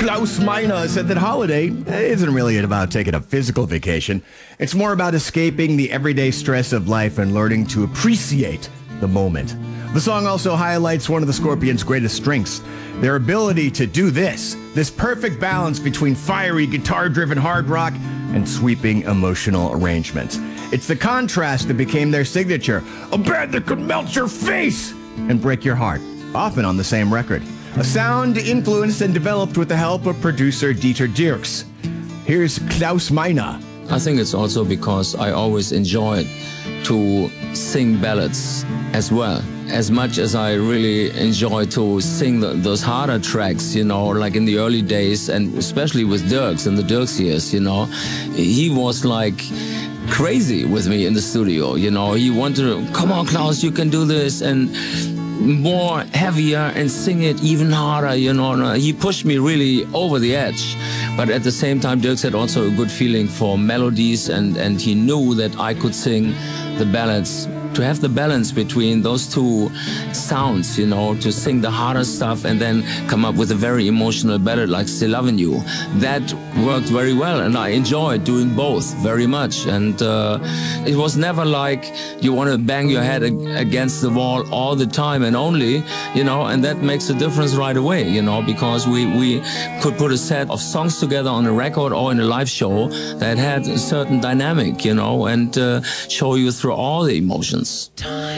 Klaus Meine said that Holiday isn't really about taking a physical vacation. It's more about escaping the everyday stress of life and learning to appreciate the moment. The song also highlights one of the Scorpions' greatest strengths, their ability to do this perfect balance between fiery guitar-driven hard rock and sweeping emotional arrangements. It's the contrast that became their signature, a band that could melt your face and break your heart, often on the same record. A sound influenced and developed with the help of producer Dieter Dierks. Here's Klaus Meine. I think it's also because I always enjoyed to sing ballads as well. As much as I really enjoy to sing those harder tracks, like in the early days, and especially with Dierks in the Dierks years, he was like crazy with me in the studio, he wanted to, come on Klaus, you can do this, and more heavier and sing it even harder, he pushed me really over the edge. But at the same time, Dierks had also a good feeling for melodies, and he knew that I could sing the ballads, to have the balance between those two sounds, to sing the harder stuff and then come up with a very emotional ballad like Still Loving You. That worked very well, and I enjoyed doing both very much. And it was never like you want to bang your head against the wall all the time and only, and that makes a difference right away, because we could put a set of songs together on a record or in a live show that had a certain dynamic, and show you through all the emotions.